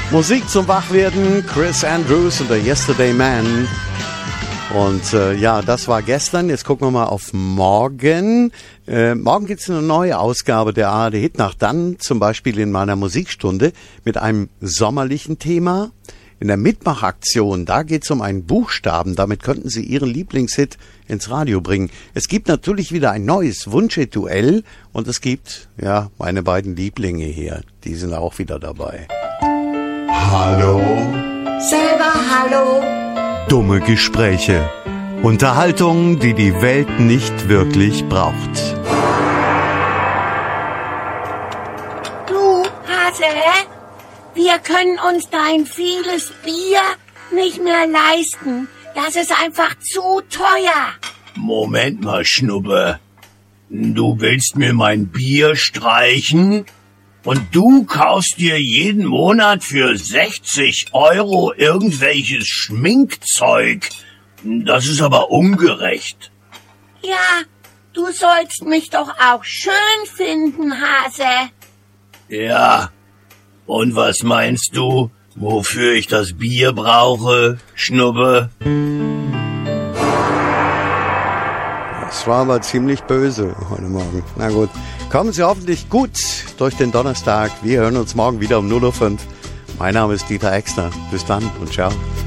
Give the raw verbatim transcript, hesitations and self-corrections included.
Musik zum Wachwerden, Chris Andrews und der Yesterday Man. Und äh, ja, das war gestern. Jetzt gucken wir mal auf morgen. Äh, morgen gibt es eine neue Ausgabe der A R D Hitnacht. Dann zum Beispiel in meiner Musikstunde mit einem sommerlichen Thema. In der Mitmachaktion, da geht es um einen Buchstaben. Damit könnten Sie Ihren Lieblingshit ins Radio bringen. Es gibt natürlich wieder ein neues Wunschhit-Duell. Und es gibt, ja, meine beiden Lieblinge hier. Die sind auch wieder dabei. Hallo. Selber hallo. Dumme Gespräche. Unterhaltung, die die Welt nicht wirklich braucht. Du, Hase, wir können uns dein vieles Bier nicht mehr leisten. Das ist einfach zu teuer. Moment mal, Schnubbe. Du willst mir mein Bier streichen? Und du kaufst dir jeden Monat für sechzig Euro irgendwelches Schminkzeug. Das ist aber ungerecht. Ja, du sollst mich doch auch schön finden, Hase. Ja, und was meinst du, wofür ich das Bier brauche, Schnubbe? Das war aber ziemlich böse heute Morgen. Na gut, kommen Sie hoffentlich gut durch den Donnerstag. Wir hören uns morgen wieder um null Uhr fünf. Mein Name ist Dieter Exner. Bis dann und ciao.